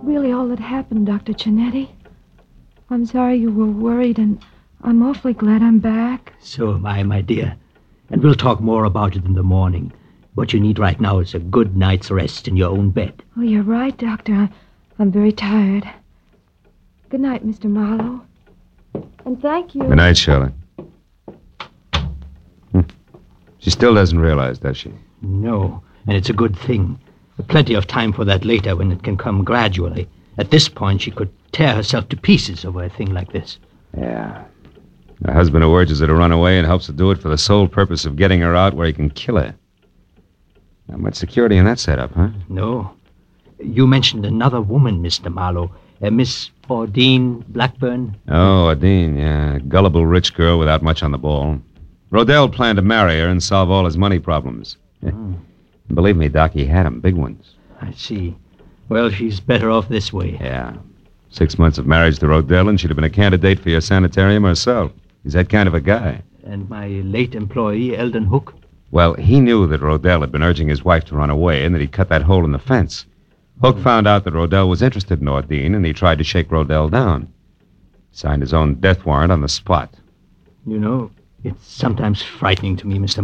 really all that happened, Dr. Cianetti. I'm sorry you were worried, and I'm awfully glad I'm back. So am I, my dear. And we'll talk more about it in the morning. What you need right now is a good night's rest in your own bed. Oh, you're right, Doctor. I'm very tired. Good night, Mr. Marlowe. And thank you. Good night, Shirley. She still doesn't realize, does she? No, and it's a good thing. Plenty of time for that later when it can come gradually. At this point, she could tear herself to pieces over a thing like this. Yeah. Her husband who urges her to run away and helps her do it for the sole purpose of getting her out where he can kill her. Not much security in that setup, huh? No. You mentioned another woman, Mr. Marlowe. Miss Ordine Blackburn. Oh, Adine, yeah. Gullible rich girl without much on the ball. Rodell planned to marry her and solve all his money problems. Believe me, Doc, he had them, big ones. I see. Well, she's better off this way. Yeah. 6 months of marriage to Rodell, and she'd have been a candidate for your sanitarium herself. He's that kind of a guy. And my late employee, Eldon Hook? Well, he knew that Rodell had been urging his wife to run away and that he'd cut that hole in the fence. Hook found out that Rodell was interested in Ordine, and he tried to shake Rodell down. Signed his own death warrant on the spot. You know, it's sometimes frightening to me, Mr.